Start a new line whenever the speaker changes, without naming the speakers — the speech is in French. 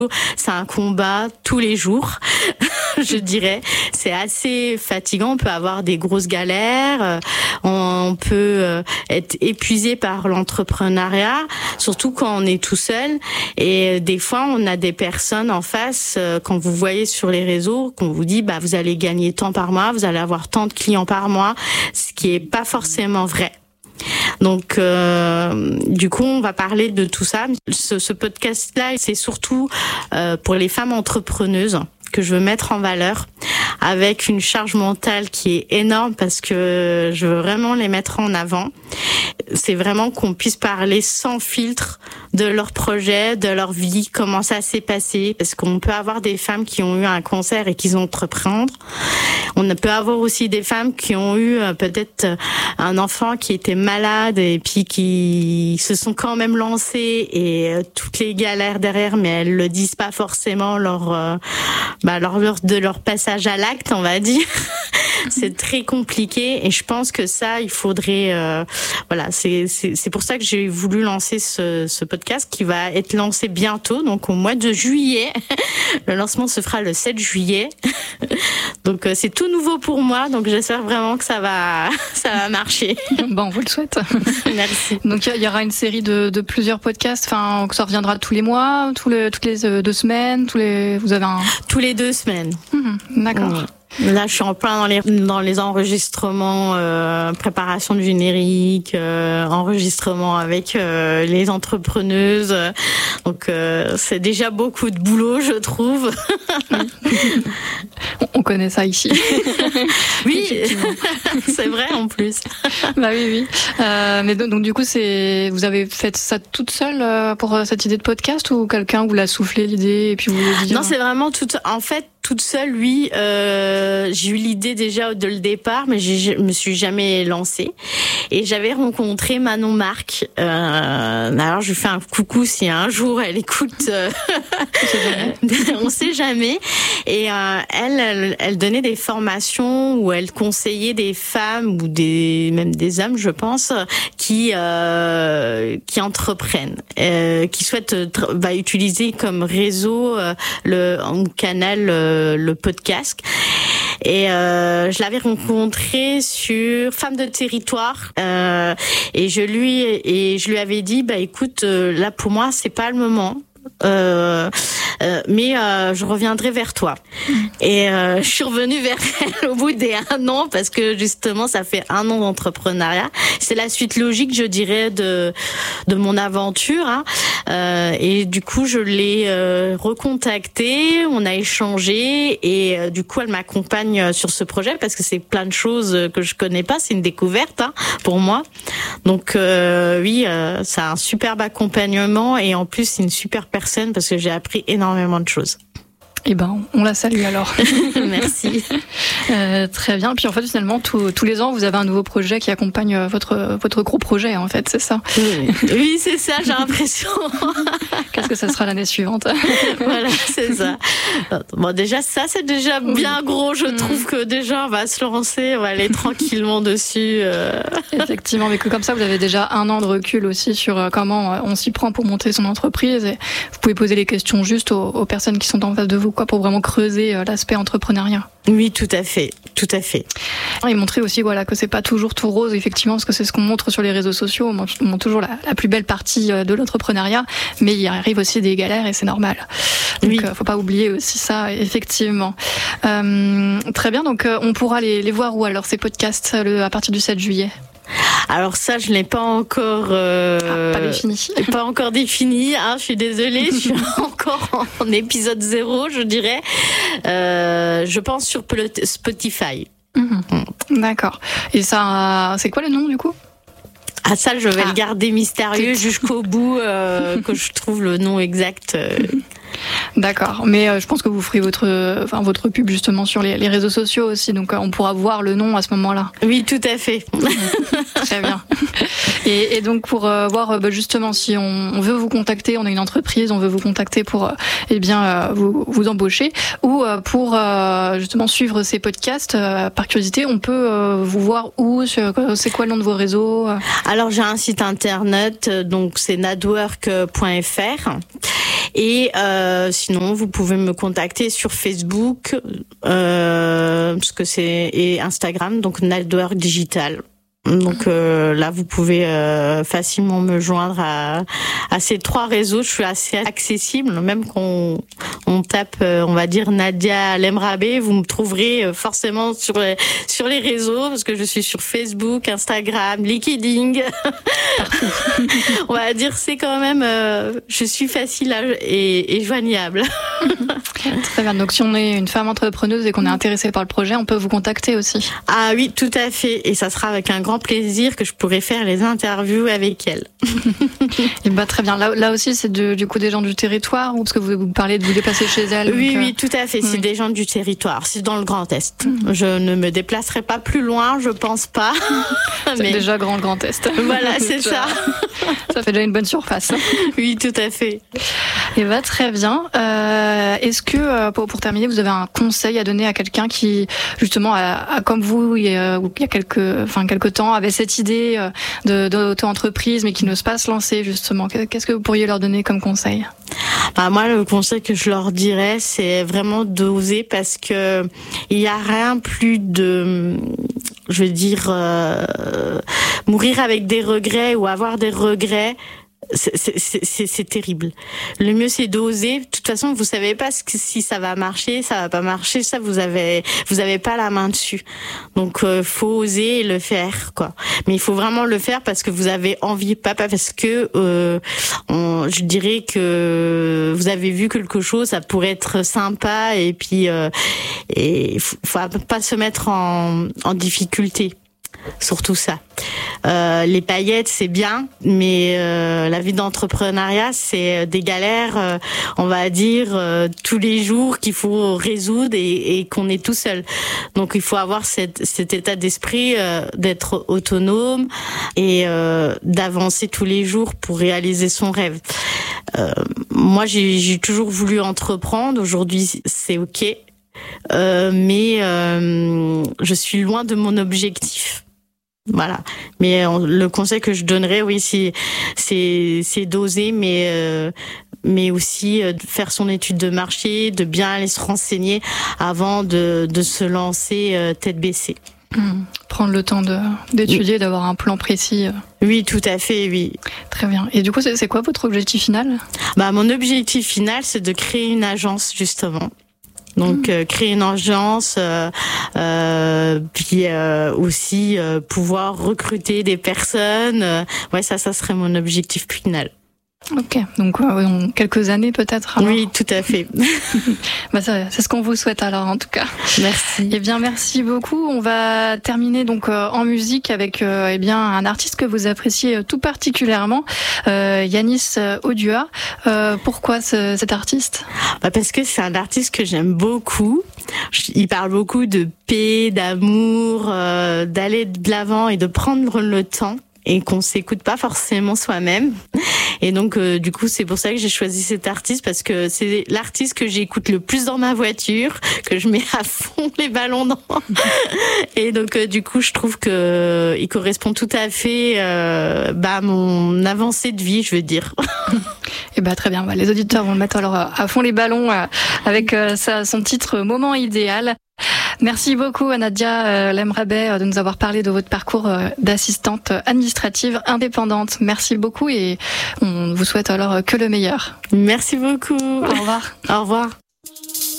C'est un combat tous les jours, je dirais. C'est assez fatigant. On peut avoir des grosses galères. On peut être épuisé par l'entrepreneuriat, surtout quand on est tout seul. Et des fois, on a des personnes en face, quand vous voyez sur les réseaux, qu'on vous dit, vous allez gagner tant par mois, vous allez avoir tant de clients par mois, ce qui est pas forcément vrai. Donc, du coup, on va parler de tout ça. Ce podcast-là, c'est surtout pour les femmes entrepreneuses que je veux mettre en valeur, avec une charge mentale qui est énorme parce que je veux vraiment les mettre en avant. C'est vraiment qu'on puisse parler sans filtre de leur projet, de leur vie, comment ça s'est passé, parce qu'on peut avoir des femmes qui ont eu un cancer et qui ont entreprendre. On peut avoir aussi des femmes qui ont eu peut-être un enfant qui était malade et puis qui se sont quand même lancées et toutes les galères derrière, mais elles le disent pas forcément lors de leur passage à l'acte, on va dire. C'est très compliqué et je pense que ça, il faudrait, c'est pour ça que j'ai voulu lancer ce podcast qui va être lancé bientôt, donc au mois de juillet. Le lancement se fera le 7 juillet. Donc c'est tout nouveau pour moi, donc j'espère vraiment que ça va marcher.
On vous le souhaite.
Merci.
Donc il y aura une série de plusieurs podcasts, que ça reviendra tous les mois, toutes les 2 semaines, vous avez
tous les 2 semaines.
D'accord.
Oui. Là, je suis en plein dans les enregistrements, préparation du générique, enregistrement avec les entrepreneuses. Donc, c'est déjà beaucoup de boulot, je trouve.
On connaît ça ici.
Oui, c'est vrai en plus.
Oui. Mais donc du coup, vous avez fait ça toute seule pour cette idée de podcast ou quelqu'un vous l'a soufflé l'idée et puis vous l'avez dit?
Non, c'est vraiment toute seule, oui. J'ai eu l'idée déjà de le départ, mais je me suis jamais lancée. Et j'avais rencontré Manon Marc. Alors, je lui fais un coucou si un jour elle écoute. On sait jamais. Et elle donnait des formations où elle conseillait des femmes ou même des hommes, je pense, qui entreprennent, qui souhaitent utiliser comme réseau en canal le podcast. Et je l'avais rencontré sur Femmes de Territoire et je lui avais dit écoute, là pour moi c'est pas le moment. Mais je reviendrai vers toi. Et je suis revenue vers elle au bout des 1 an parce que justement ça fait 1 an d'entrepreneuriat. C'est la suite logique, je dirais, de mon aventure. Et du coup je l'ai recontactée, on a échangé et du coup elle m'accompagne sur ce projet parce que c'est plein de choses que je connais pas, c'est une découverte pour moi. Donc oui, c'est un superbe accompagnement et en plus c'est une super personne parce que j'ai appris énormément de choses.
Eh on la salue alors.
Merci.
Très bien. Puis en fait, finalement, tous les ans, vous avez un nouveau projet qui accompagne votre gros projet, en fait, c'est ça?
Oui, c'est ça, j'ai l'impression.
Qu'est-ce que ça sera l'année suivante?
Voilà, c'est ça. Bon, déjà, ça, c'est déjà bien gros. Je trouve que déjà, on va se lancer, on va aller tranquillement dessus.
Effectivement, mais que comme ça, vous avez déjà 1 an de recul aussi sur comment on s'y prend pour monter son entreprise. Et vous pouvez poser les questions juste aux personnes qui sont en face de vous, pour vraiment creuser l'aspect entrepreneuriat.
Oui, tout à fait.
Et montrer aussi que c'est pas toujours tout rose, effectivement, parce que c'est ce qu'on montre sur les réseaux sociaux. On montre toujours la plus belle partie de l'entrepreneuriat, mais il arrive aussi des galères et c'est normal. Donc, faut pas oublier aussi ça, effectivement. Très bien, donc on pourra les voir où alors ces podcasts à partir du 7 juillet?
Alors ça, je l'ai pas encore
pas défini.
Pas encore défini. Je suis désolée, je suis encore en épisode 0, je dirais. Je pense sur Spotify.
D'accord. Et ça, c'est quoi le nom du coup?
Ça, je vais le garder mystérieux jusqu'au bout, que je trouve le nom exact.
D'accord, mais je pense que vous ferez votre pub justement sur les réseaux sociaux aussi, donc on pourra voir le nom à ce moment-là.
Oui, tout à fait.
Très bien. Et donc pour voir justement si on veut vous contacter, on a une entreprise, on veut vous contacter pour vous embaucher ou pour justement suivre ces podcasts par curiosité, on peut vous voir où, c'est quoi le nom de vos réseaux?
Alors j'ai un site internet, donc c'est nadwork.fr. Et sinon, vous pouvez me contacter sur Facebook, parce que et Instagram, donc Network Digital. Donc là, vous pouvez facilement me joindre à ces 3 réseaux. Je suis assez accessible, même qu'on tape, on va dire Nadia Lemrabé, vous me trouverez forcément sur les réseaux, parce que je suis sur Facebook, Instagram, LinkedIn. On va dire c'est quand même, je suis facile et joignable.
Très bien. Donc si on est une femme entrepreneuse et qu'on est intéressé par le projet, on peut vous contacter aussi.
Ah oui, tout à fait. Et ça sera avec un grand plaisir que je pourrai faire les interviews avec elle.
Et très bien. Là aussi, c'est du coup des gens du territoire, ou parce que vous parlez de vous déplacer chez elle.
Oui, tout à fait. C'est des gens du territoire. C'est dans le Grand Est. Je ne me déplacerai pas plus loin, je pense pas.
C'est déjà le Grand Est.
Voilà, c'est ça.
Ça fait déjà une bonne surface.
Oui, tout à fait.
Et très bien. Est-ce que, pour terminer, vous avez un conseil à donner à quelqu'un qui, justement, a comme vous, il y a quelque temps, avait cette idée d'auto-entreprise, mais qui n'ose pas se lancer, justement? Qu'est-ce que vous pourriez leur donner comme conseil?
Moi, le conseil que je leur dirais, c'est vraiment d'oser, parce que il y a rien plus de, je veux dire, mourir avec des regrets ou avoir des regrets. C'est terrible. Le mieux, c'est d'oser. De toute façon, vous savez pas si ça va marcher, ça va pas marcher. Ça, vous avez pas la main dessus. Donc, faut oser et le faire, quoi. Mais il faut vraiment le faire parce que vous avez envie, pas parce que je dirais que vous avez vu quelque chose, ça pourrait être sympa, et puis faut pas se mettre en difficulté. Surtout ça. Les paillettes, c'est bien, mais la vie d'entrepreneuriat, c'est des galères, on va dire, tous les jours qu'il faut résoudre et qu'on est tout seul. Donc il faut avoir cet état d'esprit d'être autonome et d'avancer tous les jours pour réaliser son rêve. Moi, j'ai toujours voulu entreprendre. Aujourd'hui, c'est ok. Mais je suis loin de mon objectif. Voilà. Mais le conseil que je donnerais, oui, c'est d'oser, mais aussi de faire son étude de marché, de bien aller se renseigner avant de se lancer tête baissée.
Prendre le temps d'étudier, d'avoir un plan précis.
Oui, tout à fait, oui.
Très bien. Et du coup, c'est quoi votre objectif final?
Mon objectif final, c'est de créer une agence, justement. Donc créer une agence, puis aussi pouvoir recruter des personnes. Ça serait mon objectif final.
Ok, donc dans quelques années peut-être. Alors.
Oui, tout à fait.
C'est ce qu'on vous souhaite alors en tout cas.
Merci.
Eh bien, merci beaucoup. On va terminer donc en musique avec un artiste que vous appréciez tout particulièrement, Yanis Odua. Pourquoi cet artiste?
Parce que c'est un artiste que j'aime beaucoup. Il parle beaucoup de paix, d'amour, d'aller de l'avant et de prendre le temps, et qu'on s'écoute pas forcément soi-même. Et donc du coup, c'est pour ça que j'ai choisi cet artiste, parce que c'est l'artiste que j'écoute le plus dans ma voiture, que je mets à fond les ballons dans. Et donc du coup, je trouve que il correspond tout à fait à mon avancée de vie, je veux dire.
Et très bien. Les auditeurs vont le mettre alors à fond les ballons avec son titre Moment idéal. Merci beaucoup à Nadia Lemrabé de nous avoir parlé de votre parcours d'assistante administrative indépendante. Merci beaucoup et on vous souhaite alors que le meilleur.
Merci beaucoup.
Au revoir.
Au revoir.